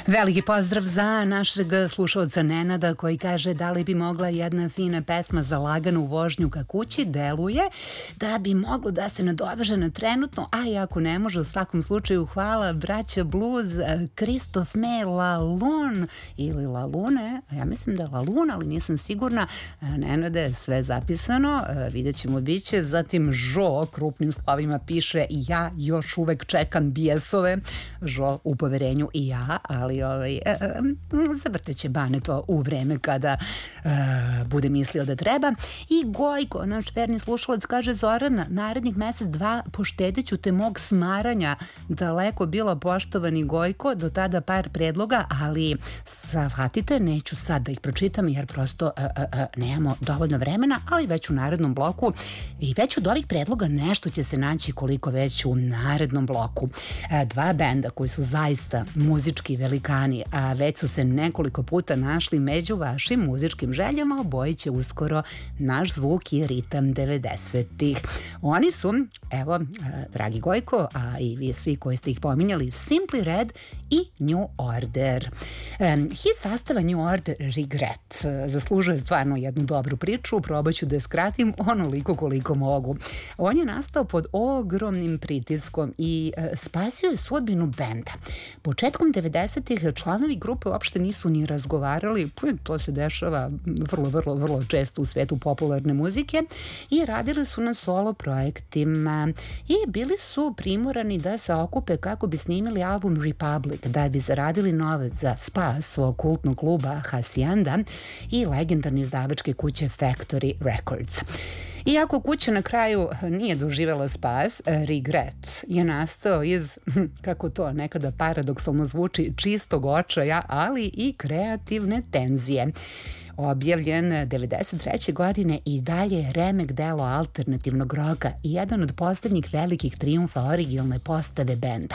Veliki pozdrav za našeg slušalca Nenada koji kaže da li bi mogla jedna fina pesma za laganu vožnju ka kući, deluje da bi moglo da se nadoveže na trenutno, a i ako ne može, u svakom slučaju hvala braća Blues, Kristof Me La Lune ili La Lune, ja mislim da je La Luna, ali nisam sigurna. Nenade, sve zapisano, vidjet ćemo biće. Zatim Žo krupnim slovima piše: ja još uvek čekam bijesove. Žo u poverenju i ja, ali zavrteće Bane to u vreme kada bude mislio da treba. I Gojko, naš verni slušalac, kaže: Zorana, narednih mesec dva poštedeću te mog smaranja. Daleko bilo, poštovani Gojko, do tada par predloga, ali shvatite, neću sad da ih pročitam jer prosto nemamo dovoljno vremena, ali već u narednom bloku i već od ovih predloga nešto će se naći, koliko već u narednom bloku. Dva benda koji su zaista muzički velikani, a već su se nekoliko puta našli među vašim muzičkim željama, obojit će uskoro naš zvuk i ritam 90-ih. Oni su, evo, dragi Gojko, a i vi svi koji ste ih pominjali, Simply Red i New Order. Hit sastava New Order, Regret, zaslužuje stvarno jednu dobru priču, probat ću da je skratim onoliko koliko mogu. On je nastao pod ogromnim pritiskom i spasio je sudbinu benda. Početkom 90-ih članovi grupe uopšte nisu ni razgovarali, to se dešava vrlo često u svetu popularne muzike, i radili su na solo projektima i bili su primorani da se okupe kako bi snimili album Republic, da bi zaradili novac za spas svog kultnog kluba Hacienda i legendarne izdavačke kuće Factory Records. Iako kuća na kraju nije doživela spas, Regret je nastao iz, kako to nekada paradoksalno zvuči, čistog očaja, ali i kreativne tenzije. Objavljen 93. godine i dalje remek delo alternativnog roka i jedan od poslednjih velikih trijumfa originalne postave benda.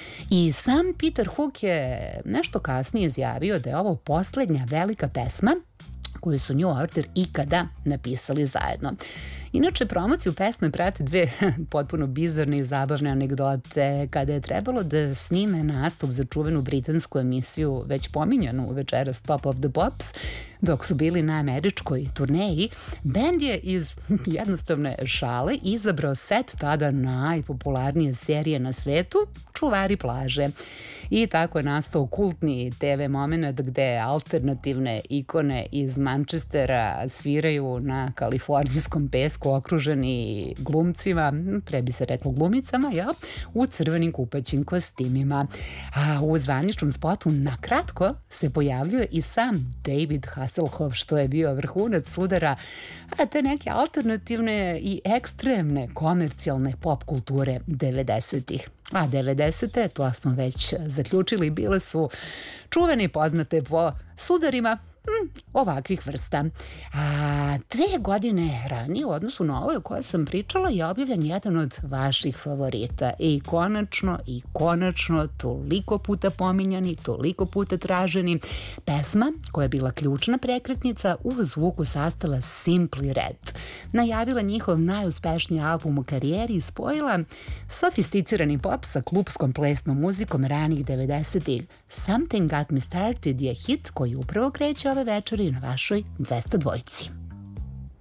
I sam Peter Hook je nešto kasnije izjavio da je ovo poslednja velika pesma koju su New Order ikada napisali zajedno. Inače, promociju pesme prate dve potpuno bizarne i zabavne anegdote. Kada je trebalo da snime nastup za čuvenu britansku emisiju, već pominjanu večeras Top of the Pops, dok su bili na američkoj turneji, bend je iz jednostavne šale izabrao set tada najpopularnije serije na svetu, Čuvari plaže. I tako je nastao kultni TV moment gde alternativne ikone iz Manchestera sviraju na kalifornijskom pesku okruženi glumcima, pre bi se reklo glumicama, u crvenim kupaćim kostimima. A u zvaničnom spotu nakratko se pojavljuje i sam David Hasselhoff, što je bio vrhunac sudara te neke alternativne i ekstremne komercijalne pop kulture 90-ih. A 90-te, to smo već zaključili, bile su čuvene i poznate po sudarima ovakvih vrsta. A 2 godine ranije, u odnosu na ovo o kojoj sam pričala, je objavljen jedan od vaših favorita. I konačno, toliko puta pominjani, toliko puta traženi, pesma koja je bila ključna prekretnica u zvuku sastava Simply Red. Najavila njihov najuspešniji album u karijeri i spojila sofisticirani pop sa klupskom plesnom muzikom ranih 90-ih. Something Got Me Started je hit koji upravo kreće ove večeri na vašoj 202.